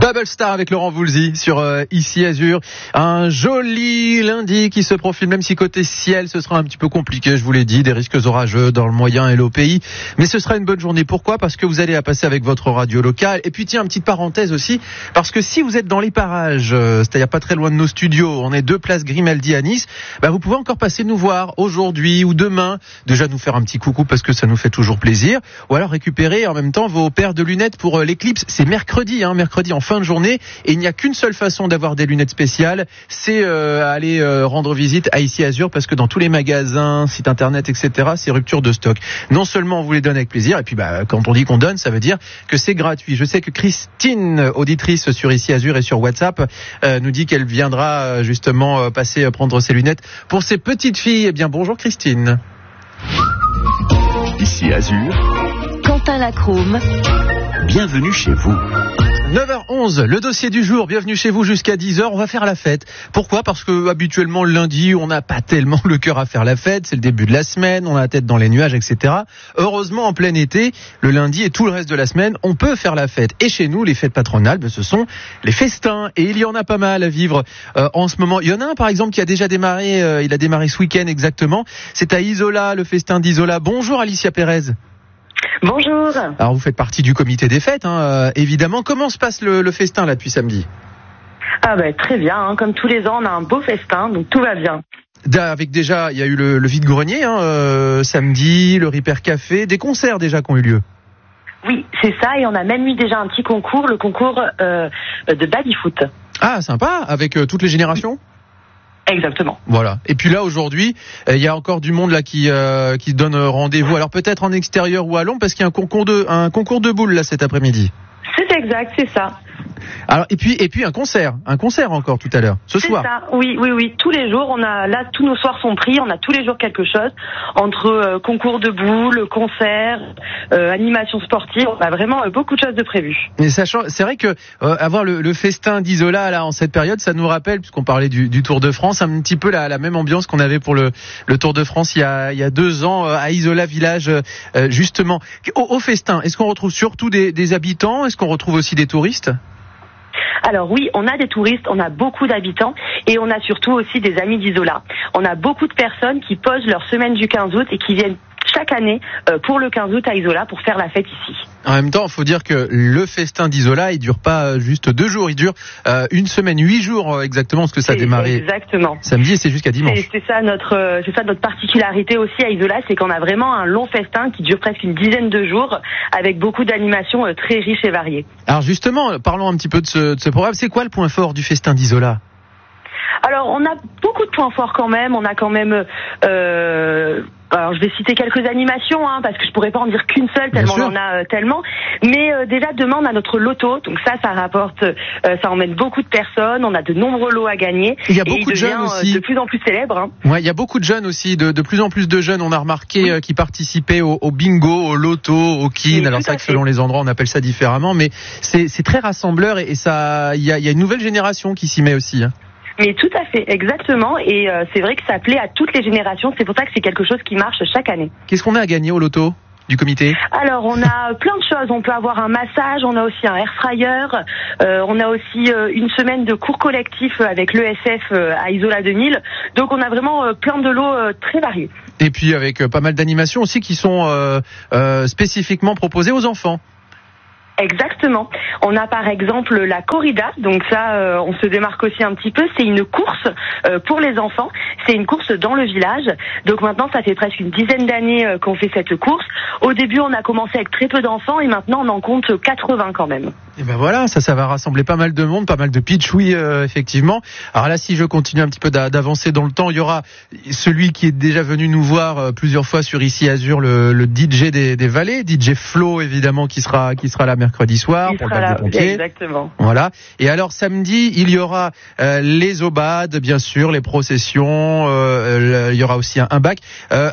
Bubble Star avec Laurent Voulzy sur Ici Azur. Un joli lundi qui se profile, même si côté ciel ce sera un petit peu compliqué, je vous l'ai dit, des risques orageux dans le moyen et l'eau pays. Mais ce sera une bonne journée. Pourquoi ? Parce que vous allez la passer avec votre radio locale. Et puis tiens, une petite parenthèse aussi, parce que si vous êtes dans les parages, c'est-à-dire pas très loin de nos studios, on est 2 places Grimaldi à Nice, vous pouvez encore passer nous voir aujourd'hui ou demain. Déjà nous faire un petit coucou parce que ça nous fait toujours plaisir. Ou alors récupérer en même temps vos paires de lunettes pour l'éclipse. C'est mercredi en fin de journée, et il n'y a qu'une seule façon d'avoir des lunettes spéciales, c'est aller rendre visite à Ici Azur, parce que dans tous les magasins, sites internet, etc., c'est rupture de stock. Non seulement on vous les donne avec plaisir, et puis quand on dit qu'on donne, ça veut dire que c'est gratuit. Je sais que Christine, auditrice sur Ici Azur et sur WhatsApp, nous dit qu'elle viendra justement passer prendre ses lunettes pour ses petites filles. Eh bien bonjour Christine. Ici Azur, Quentin Lacrome, bienvenue chez vous. 9h11, le dossier du jour, bienvenue chez vous jusqu'à 10h, on va faire la fête. Pourquoi ? Parce que habituellement le lundi, on n'a pas tellement le cœur à faire la fête, c'est le début de la semaine, on a la tête dans les nuages, etc. Heureusement, en plein été, le lundi et tout le reste de la semaine, on peut faire la fête. Et chez nous, les fêtes patronales, ce sont les festins. Et il y en a pas mal à vivre en ce moment. Il y en a un par exemple qui a déjà démarré, il a démarré ce week-end exactement. C'est à Isola, le festin d'Isola. Bonjour Alicia Pérez. Bonjour. Alors vous faites partie du comité des fêtes, évidemment. Comment se passe le festin là depuis samedi ? Très bien, comme tous les ans on a un beau festin, donc tout va bien. Avec déjà, il y a eu le vide-grenier samedi, le Ripper Café, des concerts déjà qui ont eu lieu. Oui, c'est ça, et on a même eu déjà un petit concours, le concours de baby-foot. Ah, sympa, avec toutes les générations ? Exactement. Voilà. Et puis là aujourd'hui, il y a encore du monde là qui donne rendez-vous. Alors peut-être en extérieur ou à Londres, parce qu'il y a un concours de boules là cet après-midi. C'est exact, c'est ça. Alors et puis un concert encore tout à l'heure, ce soir. C'est ça. Oui, tous les jours on a là, tous nos soirs sont pris, on a tous les jours quelque chose entre concours de boules, concerts, animation sportive, on a vraiment beaucoup de choses de prévues. Et sachant, c'est vrai que avoir le festin d'Isola là en cette période, ça nous rappelle, puisqu'on parlait du Tour de France, un petit peu la même ambiance qu'on avait pour le Tour de France il y a 2 ans à Isola village justement. Au festin, est-ce qu'on retrouve surtout des habitants ? Est-ce qu'on retrouve aussi des touristes ? Alors oui, on a des touristes, on a beaucoup d'habitants et on a surtout aussi des amis d'Isola. On a beaucoup de personnes qui posent leur semaine du 15 août et qui viennent chaque année pour le 15 août à Isola pour faire la fête ici. En même temps, il faut dire que le festin d'Isola, il dure pas juste 2 jours, il dure 1 semaine, 8 jours exactement, parce que ça a démarré exactement samedi et c'est jusqu'à dimanche. C'est ça notre particularité aussi à Isola, c'est qu'on a vraiment un long festin qui dure presque une dizaine de jours avec beaucoup d'animations très riches et variées. Alors justement, parlons un petit peu de ce programme. C'est quoi le point fort du festin d'Isola ? Alors on a beaucoup de points forts quand même, on a quand même alors je vais citer quelques animations parce que je pourrais pas en dire qu'une seule tellement on en a tellement, mais déjà demain on a notre loto, donc ça rapporte, ça emmène beaucoup de personnes, on a de nombreux lots à gagner. Il y a beaucoup de jeunes aussi, de plus en plus célèbres. Ouais, il y a beaucoup de jeunes aussi, de plus en plus de jeunes, on a remarqué qui participaient au bingo, au loto, au kin. Alors c'est vrai que selon les endroits on appelle ça différemment, mais c'est très rassembleur et ça, il y a une nouvelle génération qui s'y met aussi. Mais tout à fait, exactement, et c'est vrai que ça plaît à toutes les générations, c'est pour ça que c'est quelque chose qui marche chaque année. Qu'est-ce qu'on a à gagner au loto du comité ? Alors on a plein de choses, on peut avoir un massage, on a aussi un air fryer, on a aussi une semaine de cours collectifs avec l'ESF à Isola 2000, donc on a vraiment plein de lots très variés. Et puis avec pas mal d'animations aussi qui sont spécifiquement proposées aux enfants. Exactement. On a par exemple la corrida, donc ça on se démarque aussi un petit peu, c'est une course pour les enfants, c'est une course dans le village, donc maintenant ça fait presque une dizaine d'années qu'on fait cette course. Au début on a commencé avec très peu d'enfants et maintenant on en compte 80 quand même. Et ben voilà, ça va rassembler pas mal de monde, pas mal de pitchouis effectivement. Alors là si je continue un petit peu d'avancer dans le temps, il y aura celui qui est déjà venu nous voir plusieurs fois sur Ici Azur, le DJ des Vallées, DJ Flo évidemment qui sera là mercredi soir pour le bal des pompiers. Exactement. Voilà. Et alors samedi, il y aura les obades, bien sûr, les processions. Il y aura aussi un bal,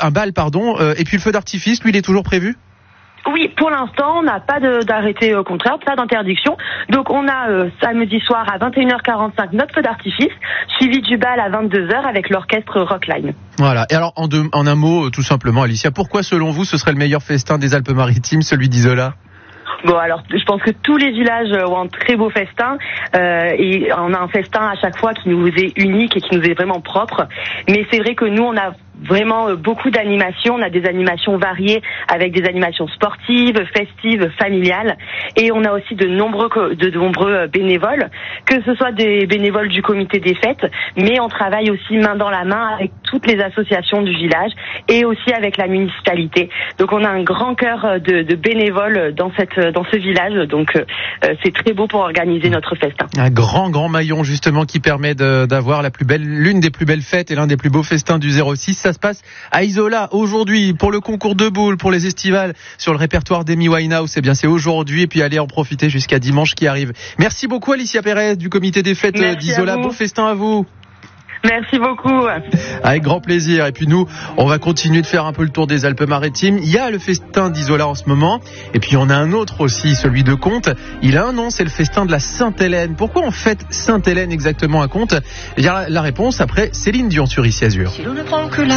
et puis le feu d'artifice, lui, il est toujours prévu. Oui, pour l'instant, on n'a pas d'arrêté contraire, pas d'interdiction. Donc on a samedi soir à 21h45 notre feu d'artifice, suivi du bal à 22h avec l'orchestre Rockline. Voilà. Et alors en un mot, tout simplement, Alicia, pourquoi selon vous ce serait le meilleur festin des Alpes-Maritimes, celui d'Isola ? Bon, alors je pense que tous les villages ont un très beau festin et on a un festin à chaque fois qui nous est unique et qui nous est vraiment propre. Mais c'est vrai que nous, on a vraiment beaucoup d'animations. On a des animations variées avec des animations sportives, festives, familiales. Et on a aussi de nombreux bénévoles, que ce soit des bénévoles du comité des fêtes, mais on travaille aussi main dans la main avec toutes les associations du village et aussi avec la municipalité. Donc on a un grand cœur de bénévoles dans ce village. Donc c'est très beau pour organiser notre festin. Un grand maillon justement qui permet d'avoir l'une des plus belles fêtes et l'un des plus beaux festins du 06. Ça se passe à Isola aujourd'hui pour le concours de boules, pour les estivales sur le répertoire d'Amy Winehouse. C'est aujourd'hui et puis allez en profiter jusqu'à dimanche qui arrive. Merci beaucoup Alicia Pérez du comité des fêtes d'Isola. Beau festin à vous. Merci beaucoup. Avec grand plaisir. Et puis nous, on va continuer de faire un peu le tour des Alpes-Maritimes. Il y a le festin d'Isola en ce moment. Et puis on a un autre aussi, celui de Contes. Il a un nom, c'est le festin de la Sainte-Hélène. Pourquoi on fête Sainte-Hélène exactement à Contes ? Il y a la réponse après Céline Dion sur Ici Azur.